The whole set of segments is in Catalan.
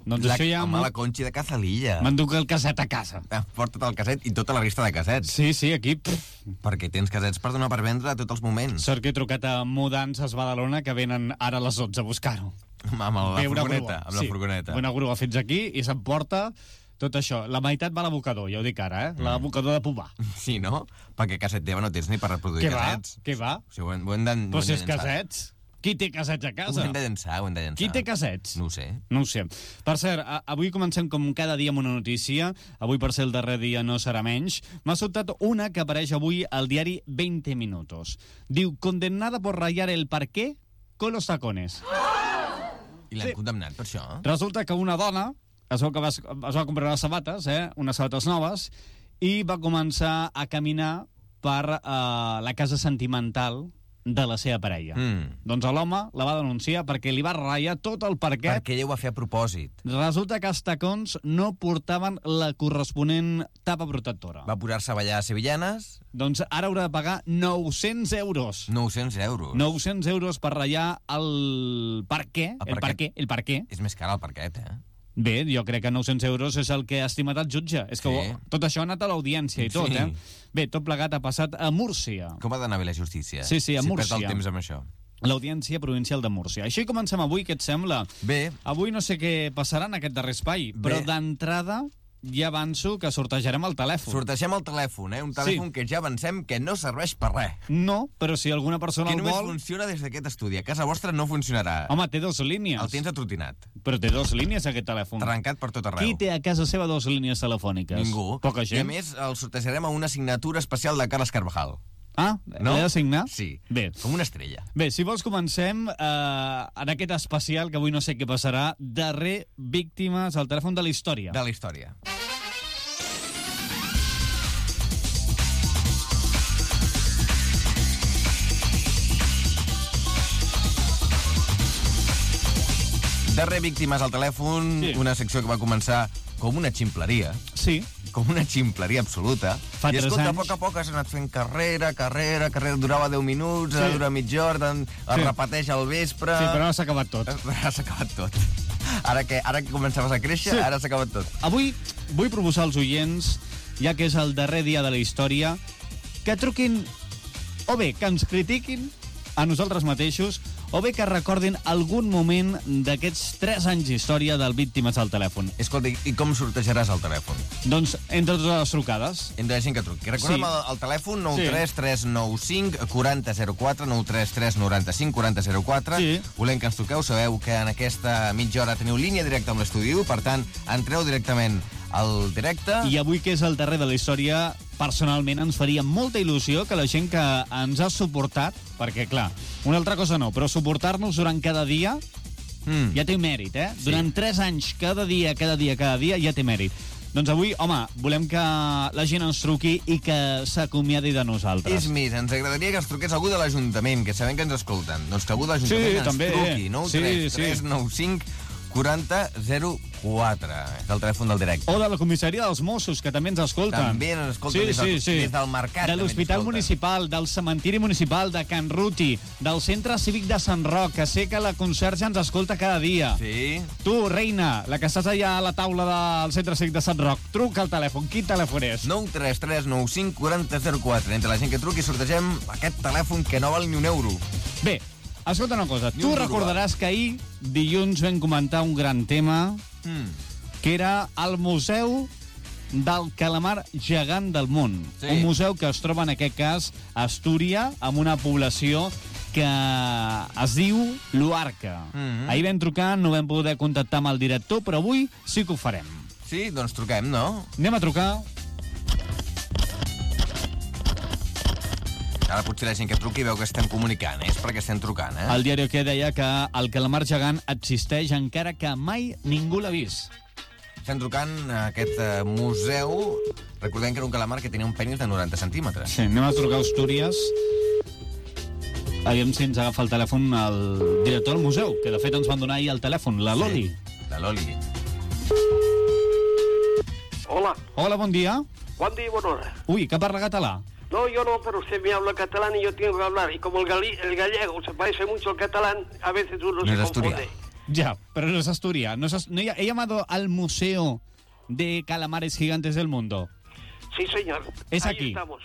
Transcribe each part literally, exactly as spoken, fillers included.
Doncs la, això ja... Home, la Conchi de Cazalilla. M'enduc el casset a casa. Porta't el casset i tota la resta de cassets. Sí, sí, aquí... Pff. Perquè tens cassets per donar per vendre a tots els moments. Sort que he trucat a Mudances Badalona, que venen ara a les dotze a buscar-ho. Amb la Ve una furgoneta. grua. Amb la Sí, furgoneta. una grua fins aquí i s'emporta tot això. La meitat va a l'abocador, ja ho dic ara, eh? L'abocador de Pobà. Sí, no? Perquè casset teva no tens ni per reproduir Què va? cassets. Què va? O sigui, ho hem, ho hem de, Però ho hem si de és llançar. cassets... Qui té cassets a casa? Ho hem de llançar, ho hem de llançar. Qui té cassets? No ho sé. No ho sé. Per cert, a- avui comencem com cada dia amb una notícia. Avui, per ser el darrer dia, no serà menys. M'ha sobtat una que apareix avui al diari veinte minutos. Diu, condenada por rayar el parqué con los tacones. I l'han Sí. condemnat per això? Resulta que una dona es veu que va, es va comprar unes sabates, eh? unes sabates noves, i va començar a caminar per uh, la casa sentimental de la seva parella. Mm. Doncs l'home la va denunciar perquè li va ratllar tot el parquet. Perquè ella ho va fer a propòsit. Resulta que els tacons no portaven la corresponent tapa protectora. Va posar-se a ballar a sevillanes, Doncs ara haurà de pagar nou-cents euros. nou-cents euros. nou-cents euros per ratllar el parqué. El El parquet. parqué. El parqué. És més car el parquet, eh? Bé, jo crec que nou-cents euros és el que ha estimat el jutge. És que Sí. ho- tot això ha anat a l'audiència i tot, Sí. eh? Bé, tot plegat ha passat a Múrcia. Com ha d'anar bé la justícia? Sí, sí, a si Múrcia. perd el temps amb això. L'Audiència Provincial de Múrcia. Així comencem avui, què et sembla? Bé, Avui no sé què passarà en aquest darrer espai, però Bé. d'entrada ja avanço que sortejarem el telèfon. sortegem el telèfon, eh? Un telèfon Sí. que ja avancem que no serveix per res. No, però si alguna persona Que el només vol... funciona des d'aquest estudi. A casa vostra no funcionarà. Home, té dos línies. El tens atrotinat. Però té dos línies, aquest telèfon. Trencat per tot arreu. Qui té a casa seva dos línies telefòniques? Ningú. Poca I a gent. més el sortejarem a una assignatura especial de Carles Carvajal. Ah, No? l'he de signar? Sí. Bé. Com una estrella. Bé, si vols comencem eh, en aquest especial, que avui no sé què passarà, darrer víctimes al telèfon de la història. De la història. Darrer víctimes al telèfon, Sí. una secció que va començar com una ximpleria, Sí, com una ximpleria absoluta. Fa I tres escolta, anys. a poc a poc has anat fent carrera, carrera, carrera, durava deu minuts, Sí. ara dura mitja hora, es Sí. repeteix al vespre... sí, però ara s'ha acabat tot. Ara s'ha acabat tot. Ara que, ara que començaves a créixer, Sí. ara s'ha acabat tot. Avui vull proposar als oients, ja que és el darrer dia de la història, que truquin, o bé que ens critiquin a nosaltres mateixos, o bé que recordin algun moment d'aquests tres anys d'història del Víctimes al telèfon. Escolta, i com sortejaràs el telèfon? Doncs, entre totes les trucades. Entre la gent que truqui. Recordem Sí. el, el telèfon nou tres tres nou cinc quatre zero zero quatre, nou tres tres nou cinc quatre zero quatre. Sí. Volem que ens truqueu, sabeu que en aquesta mitja hora teniu línia directa amb l'estudi u, per tant, entreu directament al directe. I avui, que és el darrer de la història, personalment ens faria molta il·lusió que la gent que ens ha suportat, perquè, clar, una altra cosa no, però suportar-nos durant cada dia Mm. ja té mèrit, eh? Sí. Durant tres anys, cada dia, cada dia, cada dia, ja té mèrit. Doncs avui, home, volem que la gent ens truqui i que s'acomiadi de nosaltres. És més, ens agradaria que ens truqués algú de l'Ajuntament, que sabem que ens escolten. Doncs que algú de l'Ajuntament Sí, ens també. truqui. nou tres tres nou cinc quatre zero quatre. És el telèfon del directe. O de la comissaria dels Mossos, que també ens escolten. També ens escolten sí, des del- sí, sí. des del mercat De també ens l'Hospital escolten. Municipal, del Cementiri Municipal, de Can Ruti, del Centre Cívic de Sant Roc, que sé que la conserge ens escolta cada dia. Sí. Tu, reina, la que estàs allà a la taula del Centre Cívic de Sant Roc, truca al telèfon. Quin telèfon és? nou tres tres nou cinc quatre zero quatre. Entre la gent que truqui sortegem aquest telèfon que no val ni un euro. Bé, escolta una cosa. Ni Tu un duro. recordaràs que ahir, dilluns, vam comentar un gran tema, Mm. que era el Museu del Calamar Gegant del Món. Sí. Un museu que es troba, en aquest cas, a Astúria, amb una població que es diu Luarca. Mhm. Ahir vam trucar, no vam poder contactar amb el director, però avui sí que ho farem. Sí, doncs truquem, no? Anem a trucar. Ara potser la gent que truqui veu que estem comunicant, eh? És perquè estem trucant, eh? El diari que deia que el calamar gegant existeix encara que mai ningú l'ha vist. Estem trucant a aquest eh, museu. Recordem que era un calamar que tenia un penis de noranta centímetres. Sí, anem a trucar a Astúries. Aviam si ens agafa el telèfon el director del museu, que de fet ens van donar ahir el telèfon, la Loli. Sí, la Loli. Hola, Hola, bon dia. buen día y buena hora. Ui, que parla català? No, yo no, pero usted me habla catalán y yo tengo que hablar. Y como el, gali- el gallego se parece mucho al catalán, a veces uno No se es confunde. asturiano. Ya, pero no es Asturias. No, es, no he, he llamado al Museo de Calamares Gigantes del Mundo. Sí, señor. Es Ahí aquí. estamos.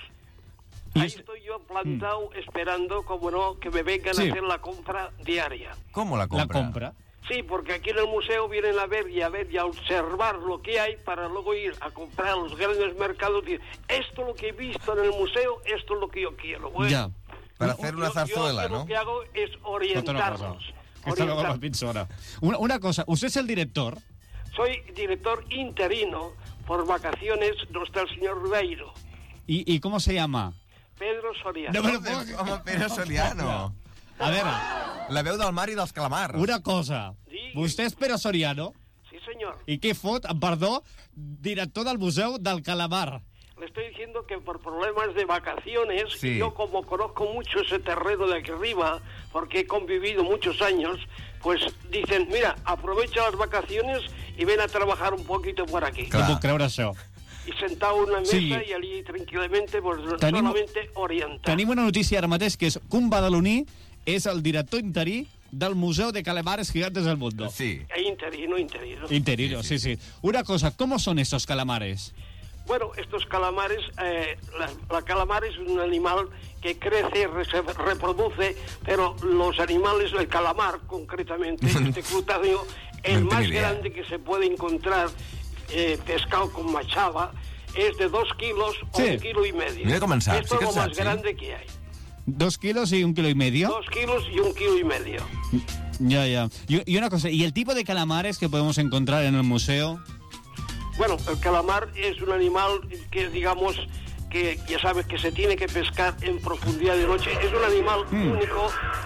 Y Ahí es- estoy yo plantado esperando, como no, que me vengan Sí. a hacer la compra diaria. ¿Cómo la compra? La compra. Sí, porque aquí en el museo vienen a ver y a ver y a observar lo que hay para luego ir a comprar a los grandes mercados y decir, esto es lo que he visto en el museo, esto es lo que yo quiero. Bueno, Ya. Para hacer una yo- zarzuela, yo ¿no? Lo que hago es Tota una cosa. orientarlos. Que esta luego la orientar- pinzona. Una, una cosa, usted es el director. Soy director interino, por vacaciones no está el señor Ribeiro, ¿Y, y cómo se llama? Pedro Soriano. No me lo puedo- Home, Pere Soriano. A ver, La veu del mar i dels calamars. una cosa. Sí. Vostè és Pere Soriano Sí, señor. i què fot, perdó, director del Museu del Calamar. Le estoy diciendo que por problemas de vacaciones, Sí. yo como conozco mucho ese terreno de aquí arriba, porque he convivido muchos años, pues dicen, mira, aprovecha las vacaciones y ven a trabajar un poquito por aquí. Clar. No puc creure això. Y sentado en una mesa Sí. y allí tranquilamente, pues Tenim- solamente orientar. Tenim una notícia ara mateix, que és que un badaloní és el director interí del Museo de Calamares Gigantes del Mundo. Sí. E interino, interino. Interino, sí, sí. Una cosa, ¿cómo son estos calamares? Bueno, estos calamares, eh, la, la calamar es un animal que crece, re- se reproduce, pero los animales, el calamar concretamente, este crustáceo, el No tengo más idea. grande que se puede encontrar eh, pescado con machaba, es de dos kilos o Sí. un kilo y medio. Mira com en saps, Esto sí que es lo en más saps, sí. grande que hay. ¿Dos kilos y un kilo y medio? Dos kilos y un kilo y medio. Ya, ya. Y, y una cosa, ¿y el tipo de calamares que podemos encontrar en el museo? Bueno, el calamar es un animal que, digamos, que ya sabes que se tiene que pescar en profundidad de noche. Es un animal único.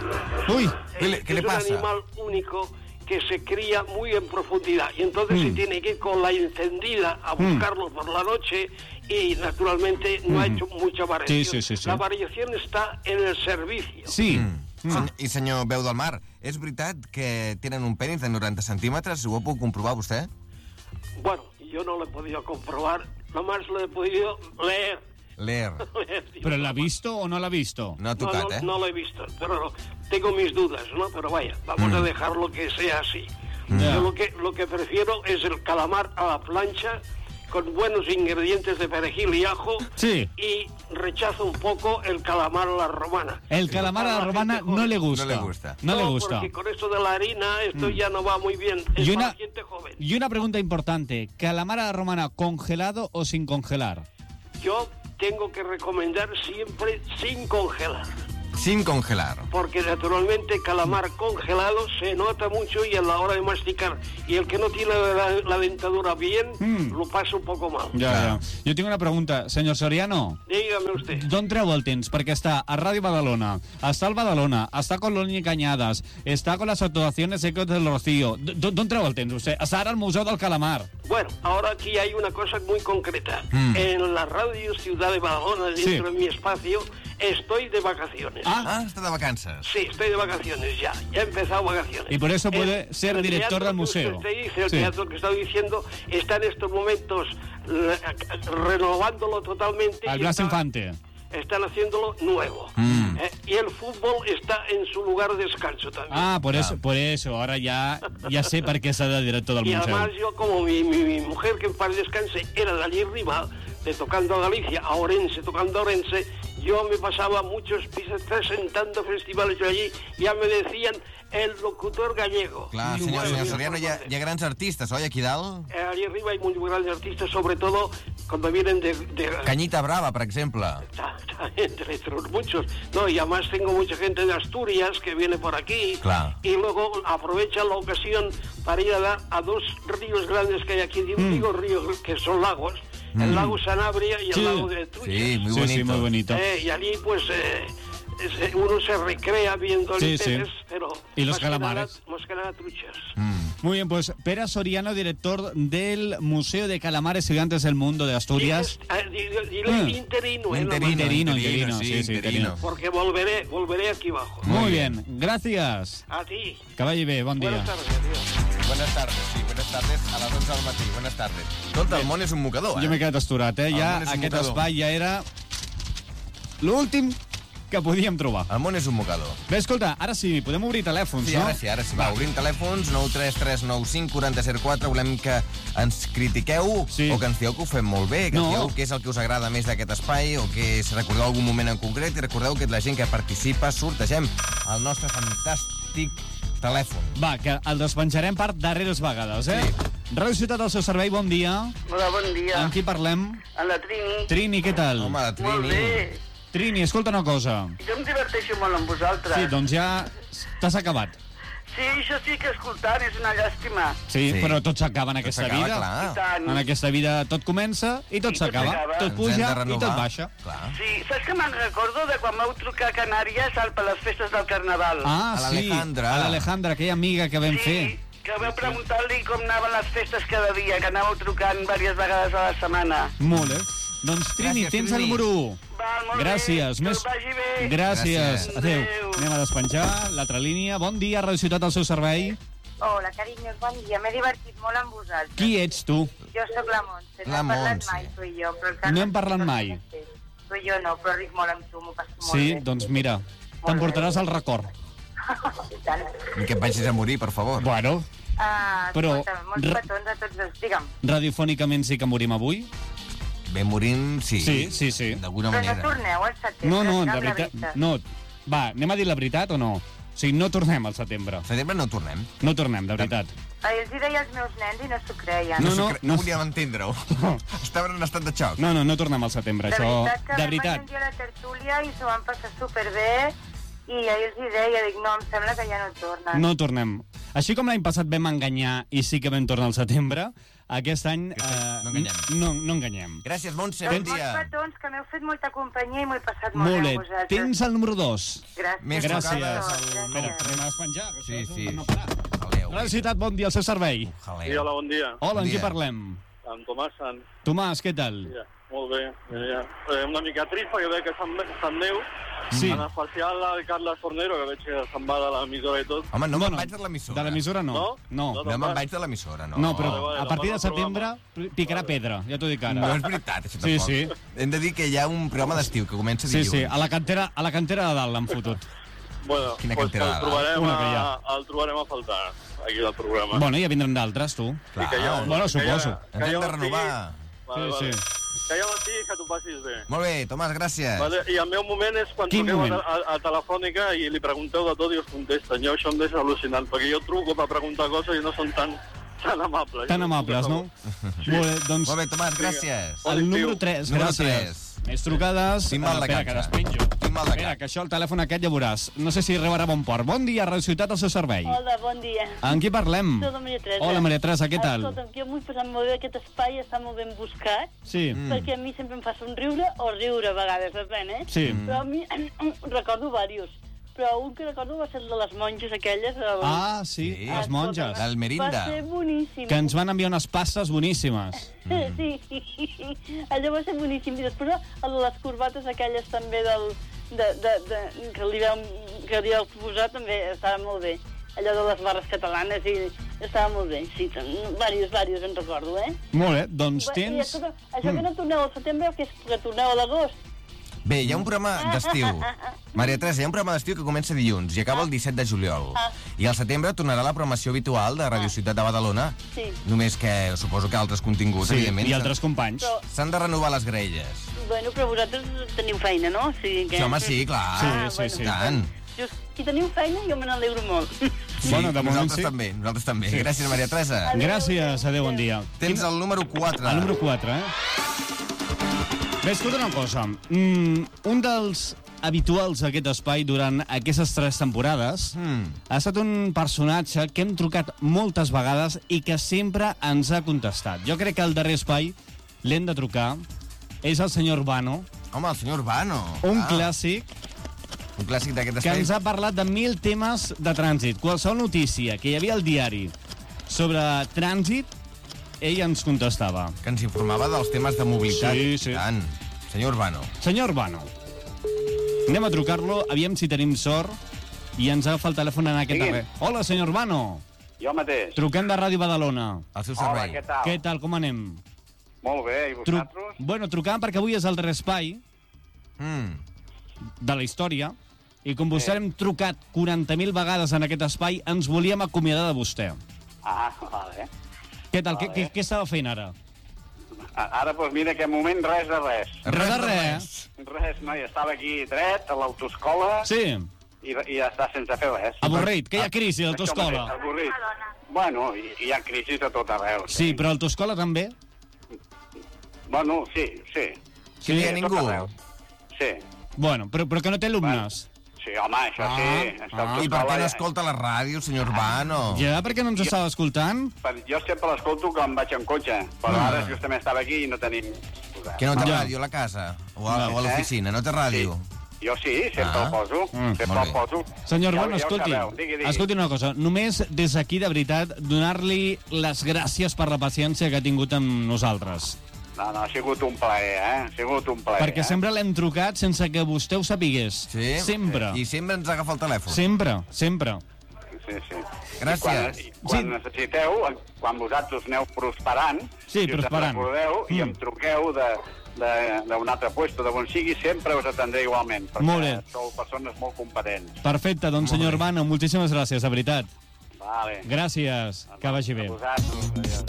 Uy, ¿Qué le- es, qué le es pasa? un animal único que se cría muy en profundidad y entonces se tiene que ir con la encendida a buscarlo por la noche y naturalmente no ha hecho mucha variación. Sí, sí, sí, sí. La variación está en el servicio. sí. Mm. Sen I senyor Veu del Mar, és veritat que tenen un penis de noranta centímetres? Ho puc comprovar, vostè? Bueno, yo no lo he podido comprobar, nomás lo he podido leer. Leer. leer, digo, ¿Pero la ha visto o no la ha visto? No ha No, tocat, no, eh? no lo he visto, pero tengo mis dudas, ¿no? Pero vaya, vamos Mm. a dejarlo que sea así. Yo lo que, lo que prefiero es el calamar a la plancha, con buenos ingredientes de perejil y ajo, Sí. y rechazo un poco el calamar a la romana. El calamar a la Para romana gente no joven. le gusta. No le gusta. No, le No, gusta. porque con esto de la harina, esto ya no va muy bien. Es Y para una, gente joven. y una pregunta importante. ¿Calamar a la romana congelado o sin congelar? Yo tengo que recomendar siempre sin congelar. Sin congelar. Porque naturalmente calamar congelado se nota mucho y a la hora de masticar. Y el que no tiene la, la dentadura bien, Mm. lo pasa un poco mal. Ja, Clar. ja. Jo tinc una pregunta. Senyor Soriano, Dígame usted. d'on treu el temps? Perquè està a Ràdio Badalona, està al Badalona, està con Loni Cañadas, està con las actuaciones Ecos del Rocío. D- D'on treu el temps, vostè? Està ara al Museu del Calamar. Bueno, ahora aquí hay una cosa muy concreta. Mm. En la radio Ciudad de Badalona, dentro Sí. de mi espacio, estoy de vacaciones. Ah, Ah, està de vacances. Sí, estoy de vacaciones ya. Ya he empezado vacaciones. Y por eso puede El- ser el director teatro del que museo. Usted dice, el Sí. teatro que estoy diciendo está en estos momentos eh, renovándolo totalmente. al y Blas está- Infante. Están haciéndolo nuevo. Mm. Eh, y el fútbol está en su lugar de descanso también. Ah, por eso, por eso. Ahora ya, ya sé per què s'ha de director del y museu. además yo, como mi, mi, mi mujer, que en paz descanse, era de allí arriba, de tocando a Galicia, a Orense, tocando a Orense, yo me pasaba muchos pisos presentando festivales de allí, ya me decían el locutor gallego. Clar, Y senyor, bueno, senyor yo Soriano, hi ha, por hi ha grans artistes, oi, aquí dalt? Eh, allí arriba hay muy grandes artistas, sobre todo cuando vienen de... de Cañita Brava, per exemple. ta- ta- entre otros muchos. No, y además tengo mucha gente de Asturias que viene por aquí. Claro. Y luego aprovechan la ocasión para ir a dar a dos ríos grandes que hay aquí. Digo, digo ríos que son lagos. El lago Sanabria y el Sí. lago de Truchas. Sí, muy Sí, bonito. sí, muy bonito. Eh, y allí pues eh, es- uno se recrea viendo Sí, el sí. peces, pero Y los más que nada- calamares. más que nada truchas. Mm. Muy bien, pues Pere Soriano, director del Museo de Calamares Gigantes del Mundo de Asturias. Dices, ah, di- di- dile Ah. interino, eh, Interino, nomás. Interino, interino, interino, sí, sí, sí, interino. interino. Porque volveré, volveré aquí abajo. Muy, Muy bien. gracias. A ti. Que vagi bé, bon dia. Buenas tardes, adiós. Buenas tardes, sí, buenas tardes a les onze del matí. Buenas tardes. Tot el món és un mocador, eh? Jo m'he quedat asturat, eh? El Ja món és un aquest mocador. espai ja era l'últim que podíem trobar. El món és un mocador. Bé, escolta, ara sí, podem obrir telèfons, Sí, no? ara sí, ara sí. Va, obrim telèfons, nou tres tres nou cinc quatre zero zero quatre. Volem que ens critiqueu Sí. o que ens dieu que ho fem molt bé, que No. ens dieu què és el que us agrada més d'aquest espai o que si recordeu algun moment en concret i recordeu que la gent que participa sortegem el nostre fantàstic telèfon. Va, que el despenjarem per darreres vegades, eh? Sí. Ràdio Ciutat al seu servei, bon dia. Hola, bon dia. Amb qui parlem? En la Trini. Trini, què tal? Home, la Molt Trini. bé. Trini, escolta una cosa. Jo em diverteixo molt amb vosaltres. Sí, doncs ja t'has acabat. Sí, això sí que escoltar és una llàstima. Sí, Sí. però tot s'acaba en Tot aquesta s'acaba, vida. clar. I tant. En aquesta vida tot comença i tot I tot s'acaba. s'acaba. Tot Ens hem puja de i renovar. tot baixa. Clar. Sí, saps que me'n recordo de quan vau trucar a Canàries al, per les festes del Carnaval? Ah, A sí, l'Alejandra. a l'Alejandra, aquella amiga que vam sí, fer. que vau preguntar-li com anaven les festes cada dia, que anàveu trucant diverses vegades a la setmana. Molt bé. Doncs, Trini, Gràcies, tens Trini. el número u. Val, molt Gràcies. bé. Més... Que us vagi bé. Gràcies. Gràcies. Adéu. Adéu. Anem a despenjar l'altra línia. Bon dia, Ràdio Ciutat al seu servei. Hola, carinyos, bon dia. M'he divertit molt amb vosaltres. Qui ets, tu? Jo sóc la Montse. No La hem parlat Montse. mai, tu i jo. Però el Carles No hem sí parlat que mai. el coneixes. Tu i jo no, però ric molt amb tu, m'ho passo molt Sí, bé. doncs mira, t'emportaràs el record. I tant. Ni que et vagis a morir, per favor. Bueno, Ah, Però- escolta, molts re- petons a tots dos. Digue'm, radiofònicament sí que morim avui. Bé, morim, sí. Sí, sí, sí. D'alguna però no manera. torneu al setembre. No, no, de digue'm la veritat. No, va, anem a dir la veritat o no? O sigui, no tornem al setembre. Al setembre no tornem. No tornem, de veritat. Ahir els hi deia als meus nens i no s'ho creien. No, s'ho no, cre- no. no volíem entendre-ho. Estaven en estat de xoc. No, no, no tornem al setembre, de això... veritat que De vam veritat. venir un dia a la tertúlia i s'ho van passar superbé i ahir els hi deia, dic, no, em sembla que ja no tornen. No tornem. Així com l'any passat vam enganyar i sí que vam tornar al setembre, aquest any Aquest any eh, no enganyem. no, no enganyem. Gràcies, Montse, Doncs bon molts dia. petons, que m'heu fet molta companyia i m'ho he passat molt, Molt bé bé. amb vosaltres. Tens el número dos. Gràcies. Més Gràcies. trucades Gràcies. al Espera, anem a despenjar. que Sí, això sí. No parar. Jaleu. Ràdio Ciutat, bon dia, al seu servei. Sí, Jaleu. hola, bon dia. Hola, Bon amb qui dia. parlem? Amb Tomàs Sant. Tomàs, què tal? Ja, molt bé. Ja. Eh, una mica trist perquè veig que se'n, se'n neu. Sí. En especial el Carles Fornero, que veig que se'n va de l'emissora i tot. Home, no Bueno, me'n vaig de l'emissora. De l'emissora no. No? No, No, No me'n vaig de l'emissora, no. no, però Vale, vale, a partir de demà el setembre picarà pedra, ja t'ho dic No ara. és veritat, això Sí, tampoc. sí. Hem de dir que hi ha un programa d'estiu que comença Sí, dilluns. sí, a la cantera, a la cantera de dalt l'han fotut. Bueno, Quina pues, cantera el, de trobarem Una que hi a, ha. el trobarem a faltar, aquí al programa. Bueno, ja vindran d'altres, tu. Clar. que ja- Bueno, que suposo. ja- Ens que hem ja de ho renovar. sigui. Vale, Sí, vale. sí. Que ja ho estiguis, que t'ho passis bé. Molt bé, Tomàs, gràcies. Vale, I el meu moment és quan Quin truqueu a, moment? a, a Telefònica i li pregunteu de tot i us contesten. Jo això em deixa al·lucinant, perquè jo truco per preguntar coses i no són tan, tan amables. Tan amables, no? Molt bé, doncs Molt bé, Tomàs, gràcies. Bon el estiu. número tres, Número gràcies. tres. Més trucades. Tinc mal de Espera, capsa. que despenjo. Tinc mal de Espera, cap. que això, el telèfon aquest ja veuràs. No sé si arribarà a bon port. Bon dia, Ràdio Ciutat, al seu servei. Hola, bon dia. Amb qui parlem? Soc la Maria Teresa. Hola, Maria Teresa, què tal? Escolta'm, jo m'ho he passat molt bé, aquest espai està molt ben buscat, Sí, Mm. perquè a mi sempre em fa somriure o riure a vegades, depèn, eh? sí. Però a mi recordo diversos. Però un que recordo va ser el de les monges aquelles. El... Ah, sí, Sí. les monges. Escolta'm, El Merinda. Va ser boníssim. Que ens van enviar unes pastes boníssimes. Mm. Sí, allò va ser boníssim. I després el de les corbates aquelles també del, de, de, de, que li vam, que li vau posar també estava molt bé. Allò de les barres catalanes i estava molt bé. Sí, diversos, diversos en recordo, eh? Molt bé, doncs I, tens... escolta, això que no torneu al setembre, que és que torneu a l'agost. Bé, hi ha un programa d'estiu. Maria Teresa, hi ha un programa d'estiu que comença dilluns i acaba el disset de juliol. Ah. I al setembre tornarà la programació habitual de Radio Ciutat de Badalona, Sí. només que suposo que altres continguts, Sí, evidentment. i altres companys. Però, S'han de renovar les graelles. bueno, però vosaltres teniu feina, no? O sigui que... Sí, home, sí, clar. Sí, Ah, sí, bueno, sí. Tant. Just, si teniu feina, jo me n'alegro molt. Sí, Bueno, de moment nosaltres sí. també, nosaltres també. Sí. Gràcies, Maria Teresa. Adéu. Gràcies, adéu, bon dia. Tens el número quatre. El número quatre, eh? Bé, escolta una cosa. Mm, un dels habituals d'aquest espai durant aquestes tres temporades Mm. ha estat un personatge que hem trucat moltes vegades i que sempre ens ha contestat. Jo crec que el darrer espai l'hem de trucar. És el senyor Urbano, Home, el senyor Urbano. un Ah, clàssic Un clàssic d'aquest que espai. ens ha parlat de mil temes de trànsit. Qualsevol notícia que hi havia al diari sobre trànsit, ell ens contestava. Que ens informava dels temes de mobilitat. Sí, sí. Tant. Senyor Urbano. Senyor Urbano, anem a trucar-lo, aviam si tenim sort, i ens agafa el telèfon en aquest Digui'm. darrer. Hola, senyor Urbano. Jo mateix. Truquem de Ràdio Badalona. Al seu Hola, servei. què tal? Què tal, com anem? Molt bé, i Tru... vosaltres? Bueno, trucàvem perquè avui és el darrer espai. Mm. de la història, i com vostè hem trucat quaranta mil vegades en aquest espai, ens volíem acomiadar de vostè. Ah, vale. Què tal? Què, què, què estava fent ara? Ara, doncs mira, que moment res de res. Res de res. Res, no, i estava aquí dret, a l'autoescola, Sí. i, i ja està sense fer res. Avorrit, que hi ha crisi a Això l'autoescola. mateix, Avorrit. Bueno, i, i hi ha crisis a tot arreu. Sí, però a l'autoescola també? Bueno, sí, sí. Que no hi ha a tot ningú? arreu. Sí. Bueno, però, però que no té alumnes. Sí, home, això Ah, sí. Està ah. I per què no escolta la ràdio, senyor Urbano? Ja, per què no ens estava escoltant? Per- Jo sempre l'escolto quan vaig en cotxe, però Ah. ara justament estava aquí i no tenim... Que no té Ja. ràdio a la casa? O a, No. o a l'oficina? No té ràdio? Jo sí, sempre Ah. el poso. Mm, sempre molt el bé. poso. Senyor Ja- Urbano, ja ho escolti, sabeu. Digui, digui. escolti una cosa. Només des d'aquí, de veritat, donar-li les gràcies per la paciència que ha tingut amb nosaltres. No, no, ha sigut un plaer, eh? Ha sigut un plaer, Perquè eh? sempre l'hem trucat sense que vostè ho sapigués. Sí? Sempre. I sempre ens agafa el telèfon. Sempre, sempre. Sí, sí. Gràcies. I quan, i quan Sí. necessiteu, quan vosaltres aneu prosperant, Sí, si prosperant. us en recordeu i Mm. em truqueu de de- d'un altre puesto, de on sigui, sempre us atendré igualment, perquè Molt bé. sou persones molt competents. Perfecte, doncs, senyor bé. Urbano, moltíssimes gràcies, de veritat. Vale. Gràcies, que vagi bé. A vosaltres, adéu.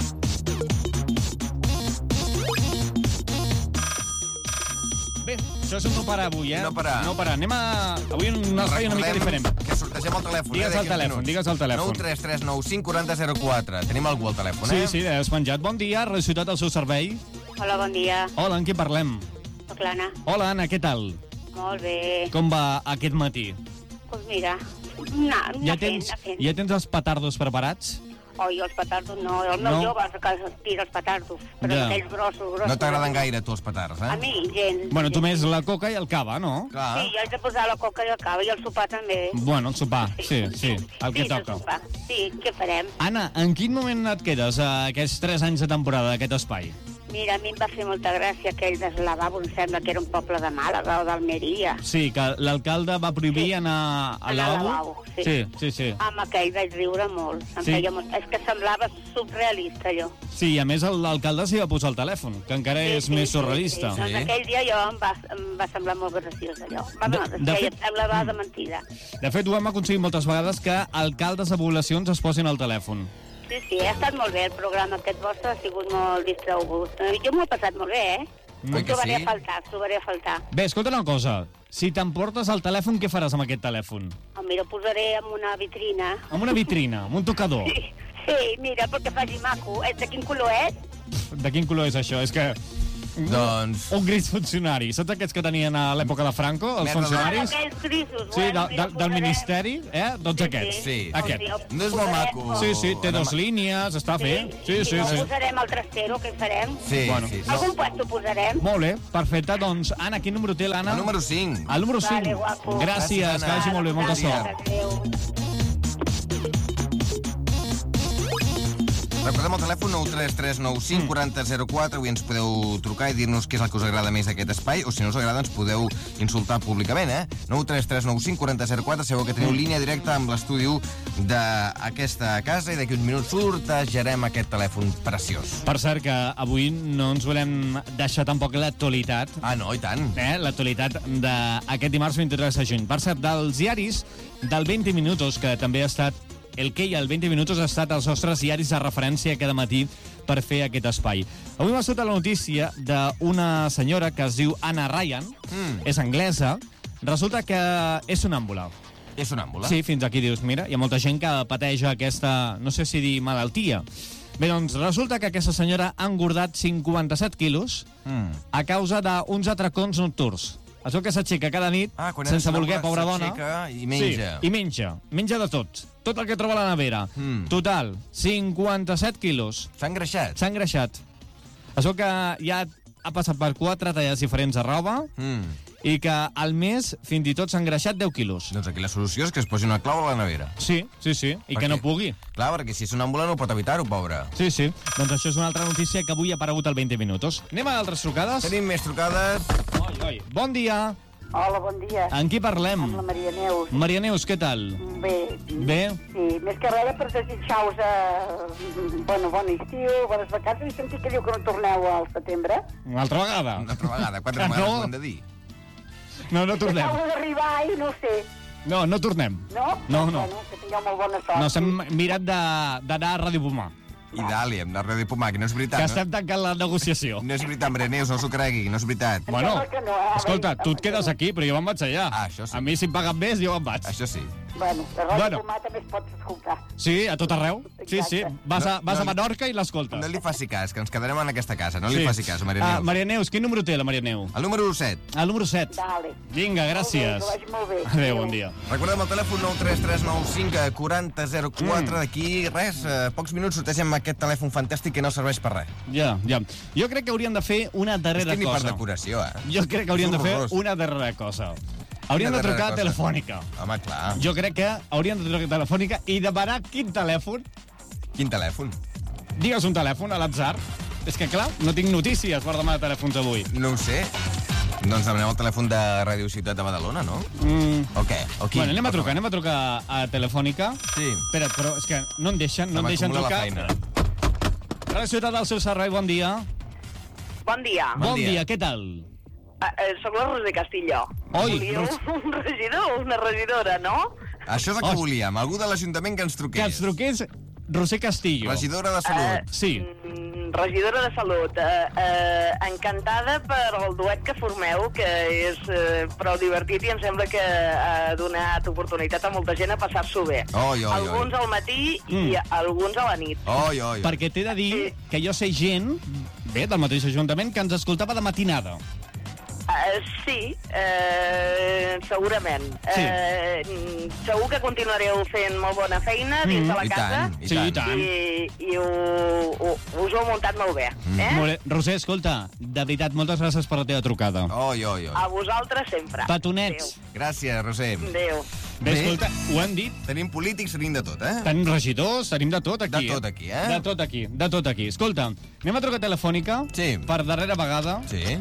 Bé, això és un no parar avui, eh? No parar. No parar. Anem a... Avui un espai una mica diferent. que sortegem el telèfon. Digues eh, el d'aquí uns telèfon, minuts. digues el telèfon. nou tres tres nou cinc quatre zero zero quatre. Tenim algú al telèfon, Sí, eh? sí, has penjat. Bon dia, Radio Ciutat al seu servei. Hola, bon dia. Hola, en qui parlem? Soc l'Anna. Hola, Anna, què tal? Molt bé. Com va aquest matí? Doncs pues mira, anar, anar Ja fent, tens, anar fent. ja tens els petardos preparats? Oi, els petardos no. El meu No? jove és el que tira els petardos. Però Ja. aquells grossos, grossos. No t'agraden gaire, tu, els petards, A eh? mi, gens. Bueno, tu gens. més la coca i el cava, no? Clar. Sí, jo haig de posar la coca i el cava i el sopar també. Bueno, el sopar, sí, sí, el que sí, toca. sopar. Sí, què farem? Anna, en quin moment et quedes a aquests tres anys de temporada d'aquest espai? Mira, a mi em va fer molta gràcia aquell del lavabo, em sembla que era un poble de Màlaga o d'Almeria. Sí, que l'alcalde va prohibir Sí. anar al Anar al lavabo? lavabo, sí. Sí, sí, sí. Amb aquell vaig riure molt. Em Sí. feia molt... És que semblava surrealista, allò. Sí, i a més el- l'alcalde s'hi va posar el telèfon, que encara és més surrealista. Sí, sí. Doncs aquell dia jo em va, em va semblar molt graciós, allò. Va, De- no, de de fet- fet... semblava de mentida. De fet, ho hem aconseguit moltes vegades que alcaldes de poblacions es posin al telèfon. Sí, sí, ha estat molt bé el programa aquest vostre, ha sigut molt distragut. Eh, Jo m'ho he passat molt bé, eh? Oi Ho que trobaré sí? a faltar, ho trobaré a faltar. Bé, escolta una cosa. Si t'emportes el telèfon, què faràs amb aquest telèfon? Oh, mira, ho posaré en una vitrina. Amb una vitrina, amb un tocador. Sí, sí, mira, perquè faci maco. Eh, De quin color és? De quin color és això? És que... Doncs... Un gris funcionari. Saps aquests que tenien a l'època de Franco, els Merda de- funcionaris? Aquells grisos. Sí, bueno, de, mira, de, del posarem- Ministeri, eh? Doncs aquests. Sí. Aquest. Sí, No és molt posarem- maco. Sí, sí, té Anem dos a- línies, està bé. Sí, sí, I no sí. posarem el trastero, què farem? Sí, Bueno. sí. No. Algun puesto posarem? Molt bé, perfecte. Doncs, Anna, quin número té l'Anna? El número cinc. El número cinc. Vale, guapo. Gràcies, Gràcies, que vagi molt bé, molta Gràcies. sort. Adéu. Recordem el telèfon nou tres tres nou cinc quatre zero zero quatre. Avui ens podeu trucar i dir-nos què és el que us agrada més d'aquest espai, o si no us agrada ens podeu insultar públicament, eh? nou tres tres nou cinc quatre zero quatre. Sabeu que teniu línia directa amb l'estudi d'aquesta casa i d'aquí uns minuts sortejarem aquest telèfon preciós. Per cert, que avui no ens volem deixar tampoc l'actualitat, Ah, no, i tant. eh? l'actualitat d'aquest dimarts vint-i-tres de juny. Per cert, dels diaris del vint minuts, que també ha estat el que hi ha al vint minuts, ha estat els nostres diaris de referència cada matí per fer aquest espai. Avui m'ha sortit la notícia d'una senyora que es diu Anna Ryan, Mm. és anglesa, resulta que és sonàmbula. És sonàmbula? Sí, fins aquí dius, mira, hi ha molta gent que pateix aquesta, no sé si dir malaltia. Bé, doncs resulta que aquesta senyora ha engordat cinquanta-set quilos Mm. a causa d'uns atracons nocturns. Això que s'aixeca cada nit, Ah, quan és sense voler, sonàmbula, pobra dona. s'aixeca i menja. Sí, i menja. Menja de tot. Tot el que troba a la nevera. Mm. Total, cinquanta-set quilos. S'ha engreixat. S'ha engreixat. Això que ja ha passat per quatre talles diferents de roba Mm. i que al mes fins i tot s'ha engreixat deu quilos. Doncs aquí la solució és que es posi una clau a la nevera. Sí, sí, sí. I Per que no què? pugui. Clar, perquè si és sonàmbula no pot evitar-ho, pobra. Sí, sí. Doncs això és una altra notícia que avui ha aparegut al vint minuts. Anem a altres trucades? Tenim més trucades. Oi, oi. Bon dia. Hola, bon dia. En qui parlem? Amb la Maria Neus. Maria Neus, què tal? Bé, Bé? sí, més que res per desitjar-vos eh, bueno, bon estiu, bones vacances, i sentir que diu que no torneu al setembre. Una altra vegada? Una altra vegada, quatre Ah, vegades no? ho hem de dir. No, no tornem. Acabo d'arribar i no ho sé. No, no tornem. No? No, no. Bueno, que tingueu molt bona sort. No, s'hem mirat de- d'anar a Ràdio Pomar. I d'Àliem, de Ràdio Pomar, que no és veritat. Que no? estem tancant la negociació. No és veritat, Maria Neus, no s'ho cregui, no és veritat. Bueno, sembla que no, eh? escolta, Vinga, tu et quedes aquí, però jo me'n vaig allà. Ah, això sí. A mi, si em paguen més, jo me'n vaig. Això sí. Bueno, la Ràdio Bueno. Pomar també es pot escoltar. Sí, a tot arreu. Sí, sí. Exacte. Vas a, No, vas no a li- Menorca i l'escoltes. No li faci cas, que ens quedarem en aquesta casa. No li faci cas, Maria Ah, Neus. Maria Neus, quin número té la Maria Neus? El número set. El número set. Vale. Vinga, gràcies. Molt bé, que vagi molt bé. Adéu, bon dia. Recordem el telèfon nou tres tres nou cinc quatre zero zero quatre. Mm. D'aquí, res, eh, pocs minuts sortegem aquest telèfon fantàstic que no serveix per res. Ja, ja. Jo crec que hauríem de fer una darrera És que ni per cosa. decoració, eh? Jo crec que hauríem És de fer horrorós. una darrera cosa. Hauríem Quina de trucar a darrera cosa? Telefònica. Home, clar. Jo crec que hauríem de trucar a Telefònica i demanar quin telèfon. Quin telèfon? Digues un telèfon a l'atzar. És que, clar, no tinc notícies per demanar telèfons avui. No ho sé. Doncs demanem el telèfon de Ràdio Ciutat de Badalona, no? Mm. O què? O quin? Bueno, anem a trucar, anem a trucar a Telefònica. Sí. Espera't, però és que no em deixen, no em deixen M'acumula la trucar. feina. Ràdio Ciutat del seu servei, bon dia. Bon dia. Bon, Bon dia. dia, què tal? Uh, uh, soc la Roser Castillo. Oi, Volíeu Ros- un regidor o una regidora, no? Això de què Hosti. volíem? Algú de l'Ajuntament que ens Que truqués. ens truqués Roser Castillo. Regidora de Salut. Sí. Mm, regidora de Salut. Uh, uh, encantada per el duet que formeu, que és uh, prou divertit i em sembla que ha donat oportunitat a molta gent a passar-s'ho bé. Oi, oi, oi. Alguns al matí i Mm. alguns a la nit. Oi, oi. Perquè t'he de dir que jo sé gent, bé, del mateix Ajuntament, que ens escoltava de matinada. Uh, sí, uh, segurament. Sí. Uh, segur que continuareu fent molt bona feina dins Mm. de la I casa. tant, i Sí, i tant. tant. I, i ho, ho, us ho heu muntat molt bé. Mm. Eh? Molt bé. Roser, escolta, de veritat, moltes gràcies per la teva trucada. Oi, oi, oi. A vosaltres sempre. Petonets. Gràcies, Roser. Adéu. Bé, Bé. escolta, ho hem dit. Tenim polítics, tenim de tot, eh? Tenim regidors, tenim de tot aquí. De tot aquí, eh? De tot aquí, de tot aquí. Escolta, anem a trucar Telefònica Sí. per darrera vegada. Sí.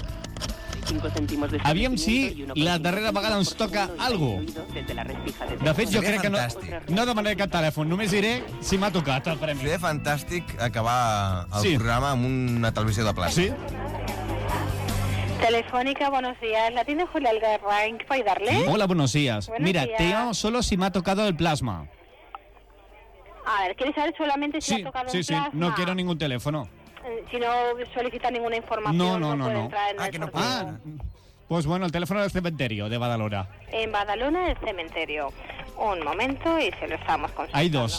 Aviam si la darrera vegada ens toca algo. De fet, jo Seria crec que no, fantàstic. no demanaré cap telèfon, només diré si m'ha tocat el premi. Seria fantàstic acabar el Sí. programa amb una televisió de plàstic. Sí? Telefónica, buenos días. ¿La tiene Julia Algarra? ¿En qué puedo ayudarle? Hola, buenos días. Buenos Mira, días. te llamo solo si me ha tocado el plasma. A ver, ¿quieres saber solamente si Sí, ha tocado sí, un sí, plasma? no quiero ningún teléfono. Eh, Si no solicita ninguna información, No, no, no, puede no. entrar en Ah, el que no sorteo. Ah, pues bueno, el teléfono del cementerio de Badalona. En Badalona, el cementerio. Un momento y se lo estamos consultando. Hay dos.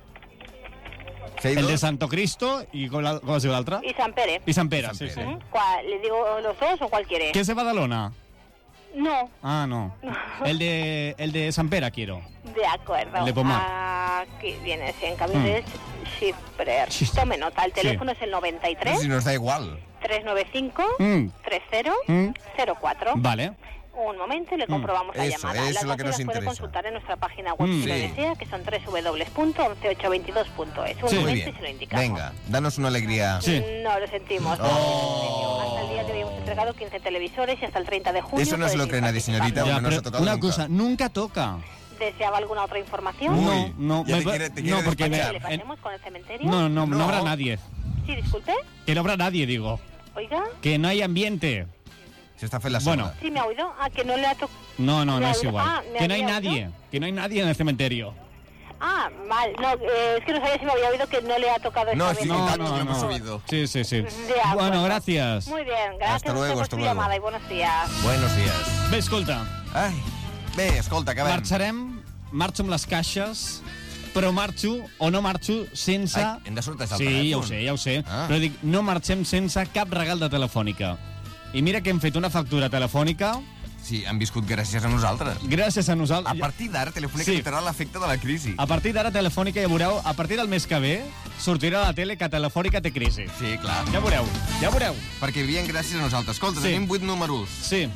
Sí, El de dos? Santo Cristo y con la, ¿cómo se llama la otra? Y San Pere. Y San Pera, San sí, sí. Pere. ¿Mm? ¿Cuál? ¿Le digo los dos o cuál quiere? ¿Qué es de Badalona? No, Ah, no. El de, el de San Pera quiero. de acuerdo. El de Pomar. Aquí viene, sí, en Cabides, Schifrer. Sí. Tome nota, el teléfono es el noventa y No, tres, si nos da igual. trescientos noventa y cinco, Mm. treinta, Mm. cero cuatro. Vale. Un momento y le comprobamos la Eso, llamada. eso Las es lo que bases nos las puede interesa. consultar en nuestra página web Mm. si lo Sí. desea, que son doble u doble u doble u punto once ocho veintidós punto es. Un Sí. Muy momento y bien. se lo indicamos. Venga, danos una alegría. Sí. No, lo sentimos. Oh. Hasta el día de hoy hemos entregado quince televisores y hasta el treinta de junio... Eso no se lo podéis cree nadie, participar. señorita. Ya, no pero se ha tocado una nunca. cosa, nunca toca. ¿Deseaba alguna otra información? Uy, No, no, ya me- te quiere- te no, quiere porque me- ¿Que despachar. le pasemos con el cementerio? No, no, no, No. habrá nadie. Sí, disculpe. Que no habrá nadie, digo. Oiga, Que no hay ambiente. Se está fent la Bueno. sorda. sí me ha oído. Ah, que no le ha tocado... No, no, no Me es había- igual. ah, me Que no hay había nadie. Que no hay nadie en el cementerio. Ah, mal. No, eh, es que no sabía si me había oído que no le ha tocado esta No, vez. sí, No, tanto, no, lo hemos no. oído. Sí, sí, sí. De acuerdo. Bueno, gracias. Muy bien, gracias Hasta a usted luego, por hasta su luego. llamada y buenos días. Buenos días. Bé, escolta, Ai. Bé, escolta, acabem. marxarem, marxo amb les caixes, però marxo o no marxo sense... Ai, hem de sortejar el Sí, telèfon. ja ho sé, ja ho sé. Ah. Però dic, no marxem sense cap regal de Telefònica. I mira que hem fet una factura telefònica Sí, han viscut gràcies a nosaltres. gràcies a A nosaltres. partir d'ara, Telefònica Sí. evitarà l'efecte de la crisi. A partir d'ara, Telefònica, ja veureu, a partir del mes que ve, sortirà a la tele que Telefònica té crisi. Sí, clar. Ja veureu, ja veureu. Perquè vivien gràcies a nosaltres. Escolta, Sí. tenim vuit números Sí.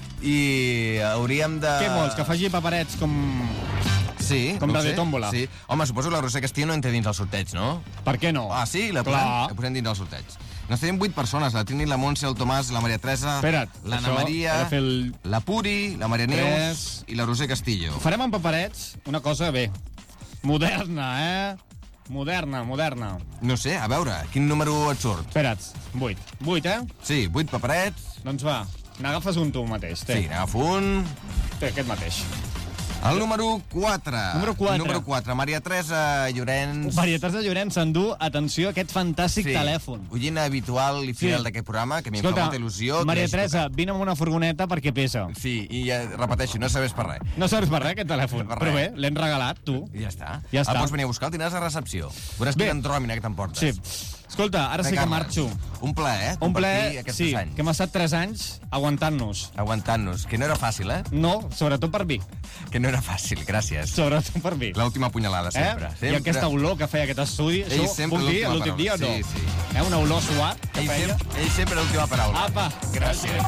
i hauríem de... Què vols, que faci paperets com... Sí, com no ho de sé. tòmbola? Sí. Home, suposo que la Roser Castillo no entra dins el sorteig, no? Per què no? Ah, sí? La Clar. posem, la posem dins el sorteig. Nos tenim vuit persones, la Trini, la Montse, el Tomàs, la Maria Teresa, Espera't, l'Anna això, Maria, he de fer el- la Puri, la Maria Neus Tres. i la Roser Castillo. Farem amb paperets una cosa, bé, moderna, eh? Moderna, moderna. No sé, a veure, quin número et surt? Espera't, vuit. Vuit, eh? Sí, vuit paperets. Doncs va, N'agafes un tu mateix. Té. Sí, n'agafo un... Té, aquest mateix. El número quatre. Número quatre. Número quatre. Maria Teresa Llorenç. Maria Teresa Llorenç s'endú, atenció, aquest fantàstic Sí. telèfon. Oient habitual i fidel Sí. d'aquest programa, que a mi em fa Escolta, molta il·lusió. que Maria hagi Teresa, tocat. vine amb una furgoneta perquè pesa. Sí, i ja, repeteixo, no serveix per res. No serveix per res, aquest telèfon. Per Però bé, res. l'hem regalat, tu. I ja està. Ja està. El pots venir a buscar, el tindràs a recepció. Veuràs Bé. quina andròmina que t'emportes. Sí. Escolta, ara Bé, sí que Carles, marxo. Un plaer, eh? Un compartir plaer, aquests sí, anys. que hem estat tres anys aguantant-nos. Aguantant-nos, que no era fàcil, eh? No, sobretot per mi. Que no era fàcil, gràcies. Sobretot per mi. L'última punyalada, sempre. Eh? sempre. I aquesta olor que feia aquest estudi, Ell això sempre puc dir l'última l'últim dia o no? paraula. Sí, sí. Eh? Una olor suat que Ell, feia. sempre, ell sempre l'última paraula. Apa, gràcies.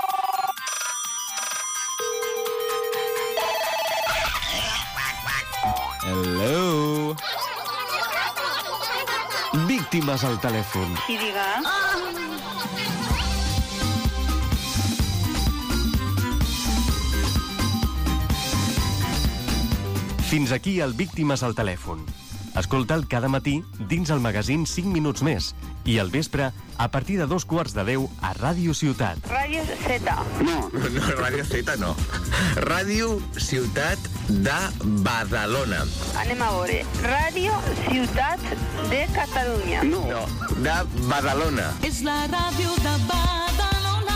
Hello. Víctimes al telèfon. Sí, diga. Fins aquí el Víctimes al telèfon. Escolta'l cada matí dins el magazín cinc minuts més i al vespre a partir de dos quarts de deu a Ràdio Ciutat. Ràdio Z. No, no, Ràdio Z no. Ràdio Ciutat de Badalona. Anem a veure. Ràdio Ciutat de Catalunya. No, no, de Badalona. És la ràdio de Badalona.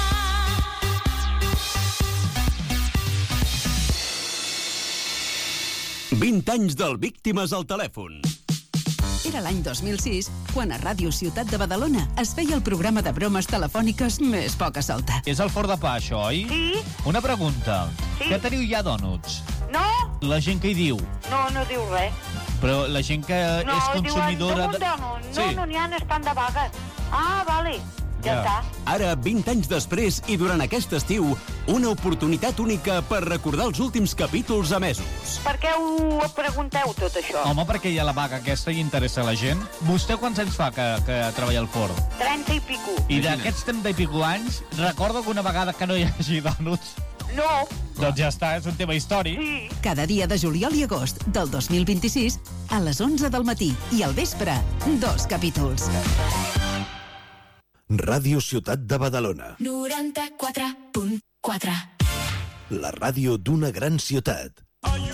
vint anys del Víctimes al telèfon. Era l'any dos mil sis, quan a Ràdio Ciutat de Badalona es feia el programa de bromes telefòniques més poca solta. És el forn de pa, això, oi? Sí. Una pregunta. Sí. Què teniu ja, dònuts? No, La gent que hi diu. no, no diu res. Però la gent que No, és consumidora... diuen, no, no, Sí. no n'hi ha, estan de vagues. Ah, vale, ja, Ja. està. Ara, vint anys després i durant aquest estiu, una oportunitat única per recordar els últims capítols emesos. Per què ho pregunteu, tot això? Home, perquè hi ha la vaga aquesta i interessa a la gent. Vostè quants anys fa que, que treballa al forn? trenta i pico. I d'aquests trenta i pico anys, recordo alguna vegada que no hi hagi dònuts? No. Doncs ja està, és un tema històric. Sí. Cada dia de juliol i agost del dos mil vint-i-sis a les onze del matí i al vespre, dos capítols. Ràdio Ciutat de Badalona. noranta-quatre punt quatre. La ràdio d'una gran ciutat.